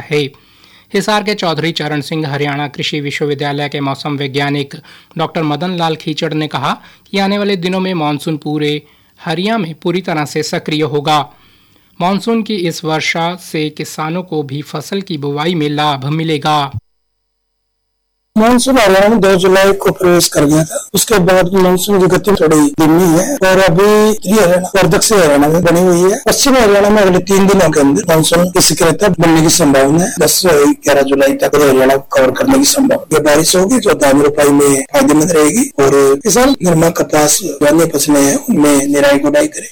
है। हिसार के चौधरी चरण सिंह हरियाणा कृषि विश्वविद्यालय के मौसम वैज्ञानिक डॉक्टर मदन लाल खीचड़ ने कहा कि आने वाले दिनों में मानसून पूरे हरियाणा में पूरी तरह से सक्रिय होगा। मानसून की इस वर्षा से किसानों को भी फसल की बुवाई में लाभ मिलेगा। मानसून हरियाणा में 2 जुलाई को प्रवेश कर गया था। उसके बाद मानसून की गति थोड़ी धीमी है और अभी हरियाणा और दक्षिण हरियाणा में बनी हुई है। पश्चिमी हरियाणा में अगले 3 दिनों के अंदर मानसून की सक्रियता बनने की संभावना है। 10-11 जुलाई तक हरियाणा को कवर करने की संभावना। बारिश होगी जो धान रोपाई में फायदेमंद रहेगी और किसान निर्मा कपास अन्य फसलें हैं उनमें निराई गुड़ाई करें।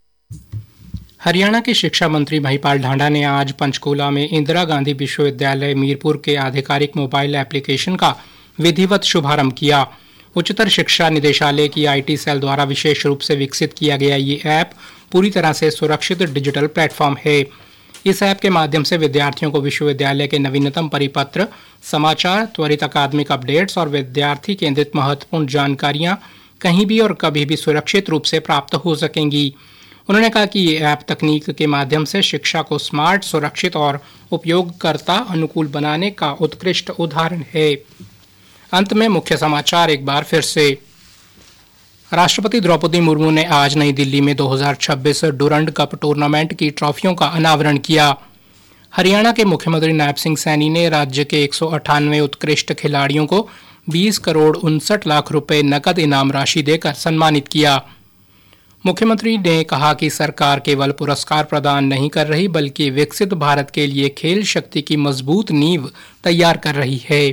हरियाणा के शिक्षा मंत्री महिपाल ढांडा ने आज पंचकूला में इंदिरा गांधी विश्वविद्यालय मीरपुर के आधिकारिक मोबाइल एप्लीकेशन का विधिवत शुभारंभ किया। उच्चतर शिक्षा निदेशालय की आईटी सेल द्वारा विशेष रूप से विकसित किया गया ये ऐप पूरी तरह से सुरक्षित डिजिटल प्लेटफॉर्म है। इस ऐप के माध्यम से विद्यार्थियों को विश्वविद्यालय के नवीनतम परिपत्र, समाचार, त्वरित अकादमिक अपडेट्स और विद्यार्थी केंद्रित महत्वपूर्ण जानकारियां कहीं भी और कभी भी सुरक्षित रूप से प्राप्त हो सकेंगी। उन्होंने कहा कि ये ऐप तकनीक के माध्यम से शिक्षा को स्मार्ट, सुरक्षित और उपयोगकर्ता अनुकूल बनाने का उत्कृष्ट उदाहरण है। अंत में मुख्य समाचार एक बार फिर से। राष्ट्रपति द्रौपदी मुर्मू ने आज नई दिल्ली में 2026 डुरंड कप टूर्नामेंट की ट्रॉफियों का अनावरण किया। हरियाणा के मुख्यमंत्री नायब सिंह सैनी ने राज्य के 198 उत्कृष्ट खिलाड़ियों को 20 करोड़ 59 लाख रुपए नकद इनाम राशि देकर सम्मानित किया। मुख्यमंत्री ने कहा कि सरकार केवल पुरस्कार प्रदान नहीं कर रही बल्कि विकसित भारत के लिए खेल शक्ति की मजबूत नींव तैयार कर रही है।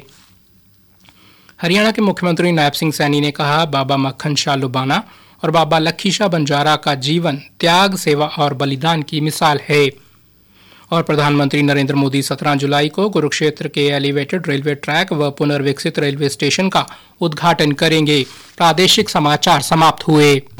हरियाणा के मुख्यमंत्री नायब सिंह सैनी ने कहा, बाबा मक्खन शाह लुबाना और बाबा लखी शाह बंजारा का जीवन त्याग, सेवा और बलिदान की मिसाल है। और प्रधानमंत्री नरेंद्र मोदी 17 जुलाई को कुरुक्षेत्र के एलिवेटेड रेलवे ट्रैक व पुनर्विकसित रेलवे स्टेशन का उद्घाटन करेंगे। प्रादेशिक समाचार समाप्त हुए।